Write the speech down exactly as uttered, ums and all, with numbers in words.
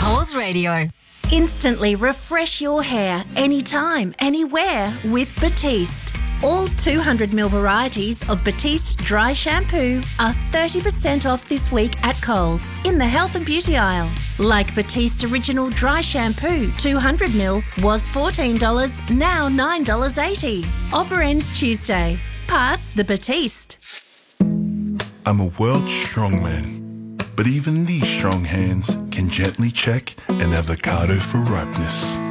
Coles Radio. Instantly refresh your hair anytime, anywhere with Batiste. All two hundred milliliter varieties of Batiste dry shampoo are thirty percent off this week at Coles in the health and beauty aisle. Like Batiste Original Dry Shampoo two hundred milliliters was fourteen dollars, now nine dollars eighty. Offer ends Tuesday. Pass the Batiste. I'm a world strongman, but even these strong hands can gently check an avocado for ripeness.